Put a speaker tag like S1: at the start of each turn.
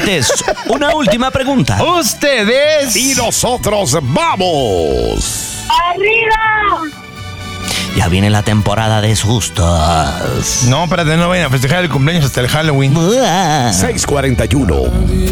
S1: Deportes, una última pregunta.
S2: Ustedes.
S3: Y nosotros vamos.
S4: ¡Arriba!
S1: Ya viene la temporada de sustos.
S2: No, espérate, no vayan a festejar el cumpleaños hasta el Halloween.
S3: 6:41.